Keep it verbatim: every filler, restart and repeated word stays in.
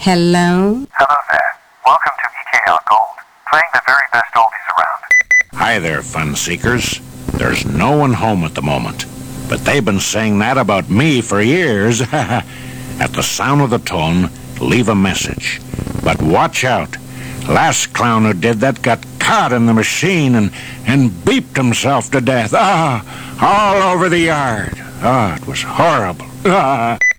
Hello? Hello there. Welcome to E K L Gold, playing the very best oldies around. Hi there, fun seekers. There's no one home at the moment, but they've been saying that about me for years. At the sound of the tone, leave a message. But watch out. Last clown who did that got caught in the machine and, and beeped himself to death. Ah, all over the yard. Ah, it was horrible. Ah.